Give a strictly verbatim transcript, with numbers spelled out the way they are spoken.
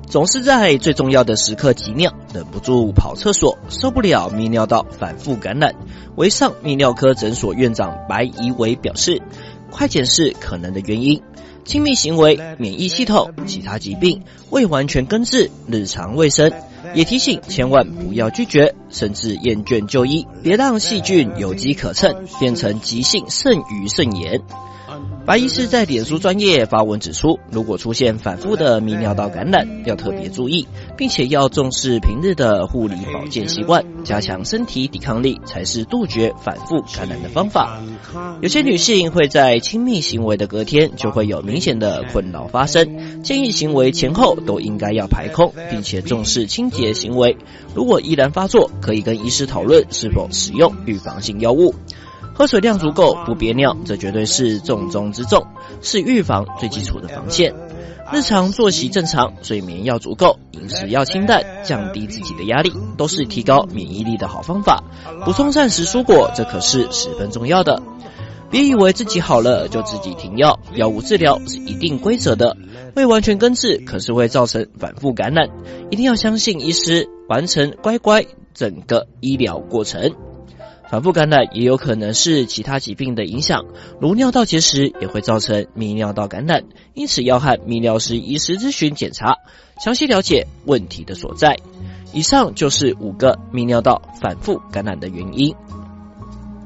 总是在最重要的时刻急尿，忍不住跑厕所，受不了泌尿道反复感染。维上泌尿科诊所院长白怡伟表示，快检视可能的原因，亲密行为、免疫系统、其他疾病、未完全根治、日常卫生，也提醒千万不要拒绝，甚至厌倦就医，别让细菌有机可乘，变成急性肾盂肾炎。白医师在脸书专页发文指出，如果出现反复的泌尿道感染，要特别注意，并且要重视平日的护理保健习惯，加强身体抵抗力，才是杜绝反复感染的方法。有些女性会在亲密行为的隔天就会有明显的困扰发生，建议行为前后都应该要排空，并且重视清洁行为。如果依然发作，可以跟医师讨论是否使用预防性药物。喝水量足够，不憋尿，这绝对是重中之重，是预防最基础的防线。日常作息正常，睡眠要足够，饮食要清淡，降低自己的压力，都是提高免疫力的好方法。补充膳食蔬果，这可是十分重要的。别以为自己好了就自己停药，药物治疗是一定规则的，未完全根治可是会造成反复感染，一定要相信医师，完成乖乖整个医疗过程。反复感染也有可能是其他疾病的影响，如尿道结石也会造成泌尿道感染，因此要和泌尿师医师咨询检查，详细了解问题的所在。以上就是五个泌尿道反复感染的原因。